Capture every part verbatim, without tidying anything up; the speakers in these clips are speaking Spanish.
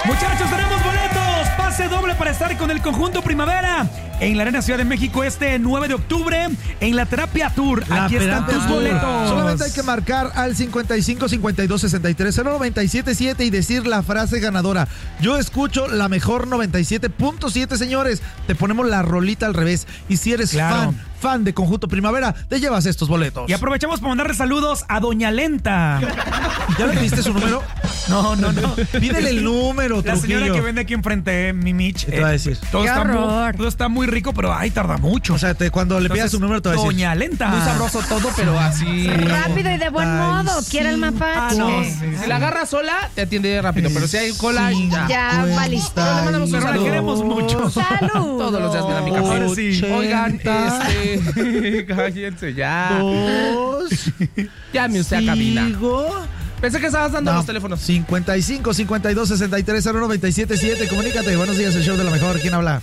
Muchachos, tenemos boletos. Pase doble para estar con el conjunto Primavera en la Arena Ciudad de México este nueve de octubre en la Terapia Tour. La Aquí están tus Tour. boletos. Solamente hay que marcar al cincuenta y cinco cincuenta y dos sesenta y tres cero noventa y siete siete y decir la frase ganadora. Yo escucho la mejor noventa y siete punto siete, señores. Te ponemos la rolita al revés. Y si eres Claro. fan, fan de Conjunto Primavera, te llevas estos boletos. Y aprovechamos para mandarle saludos a Doña Lenta. ¿Ya le pediste su número? No, no, no. Pídele el número, La señora Trujillo. que vende aquí enfrente, mi Mitch. ¿Qué te va a decir? Todo ¡Qué está, horror! muy, todo está muy rico, pero ay, tarda mucho. O sea, te- cuando le pidas Entonces, su número te va a decir. Doña Lenta. Muy sabroso todo, pero así. Rápido y de buen modo. Quiere el mapache. Ah, no, sí, Si sí. la agarra sola, te atiende rápido, pero si hay cola, ya. Ya, valiste. Pero le mandamos un Pero la saludo. queremos mucho. ¡Salud! Todos los días me da mi café. Ahora sí. Oigan, ochenta, este. Cállense ya. Dos. Llame usted a cabina. Sigo. Pensé que estabas dando No, los teléfonos. cincuenta y cinco cincuenta y dos sesenta y tres cero noventa y siete siete. Comunícate. Buenos días, el show de la mejor. ¿Quién habla?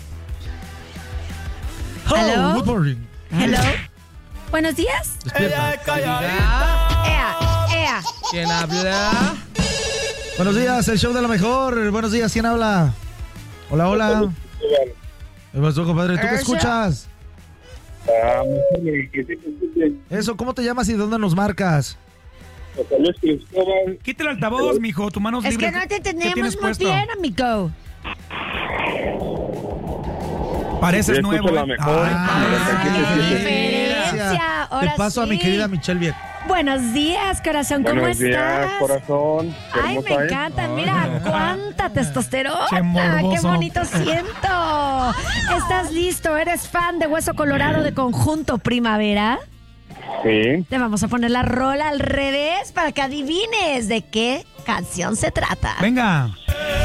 Hello. Good morning. Hello. Buenos días. Despierta. Ea, ea. ¿Quién habla? Buenos días, el show de la mejor. Buenos días, ¿quién habla? Hola, hola. ¿Qué pasó, compadre? ¿Tú qué Eso. escuchas? Ah, mejor que sí, sí, sí. Eso, ¿cómo te llamas y de dónde nos marcas? José Luis Cristóbal. Quita el altavoz, mijo. Tu mano es Es libre. que no te ¿Qué entendemos tienes muy puesto? bien, amigo. Pareces Yo nuevo. escucho la ¿eh? mejor. Ah, noventa y siete qué punto siete. diferencia. Ahora Te paso a mi sí. querida Michelle Viet. Buenos días, corazón. ¿Cómo Buenos días, estás? corazón. Qué Ay, hermosa, me ¿eh? encantan. Mira, cuánta testosterona. Qué Qué morboso. bonito siento. ¿Estás listo? ¿Eres fan de Hueso Colorado de Conjunto Primavera? Sí. Te vamos a poner la rola al revés para que adivines de qué canción se trata. Venga.